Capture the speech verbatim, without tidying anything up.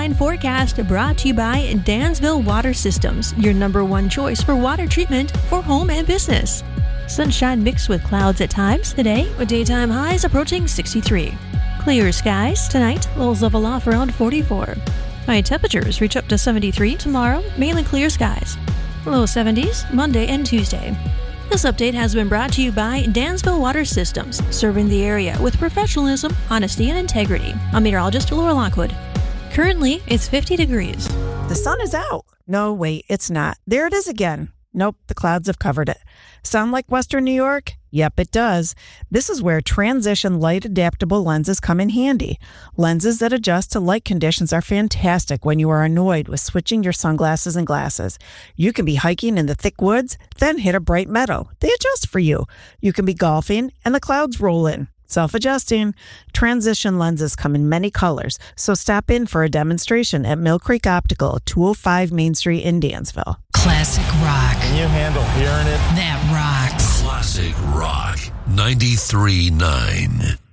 sunshine forecast brought to you by Dansville Water Systems, your number one choice for water treatment for home and business. Sunshine mixed with clouds at times today, with daytime highs approaching sixty-three. Clear skies tonight, lows level off around forty-four. High temperatures reach up to seventy-three tomorrow, mainly clear skies. Low seventies Monday and Tuesday. This update has been brought to you by Dansville Water Systems, serving the area with professionalism, honesty, and integrity. I'm meteorologist Laura Lockwood. Currently, it's fifty degrees. The sun is out. No, wait, it's not. There it is again. Nope, the clouds have covered it. Sound like Western New York? Yep, it does. This is where Transition Light Adaptable lenses come in handy. Lenses that adjust to light conditions are fantastic when you are annoyed with switching your sunglasses and glasses. You can be hiking in the thick woods, then hit a bright meadow. They adjust for you. You can be golfing, and the clouds roll in. Self-adjusting. Transition lenses come in many colors, so stop in for a demonstration at Mill Creek Optical, two oh five Main Street in Dansville. Classic rock. Can you handle hearing it? That rocks. Classic Rock ninety-three point nine.